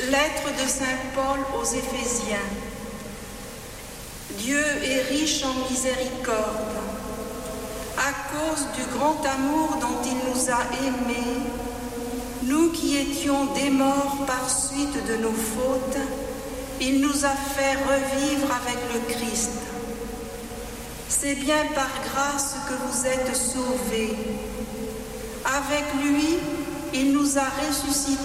Lettre de Saint Paul aux Éphésiens. Dieu est riche en miséricorde. À cause du grand amour dont il nous a aimés, nous qui étions des morts par suite de nos fautes, il nous a fait revivre avec le Christ. C'est bien par grâce que vous êtes sauvés. Avec lui, il nous a ressuscités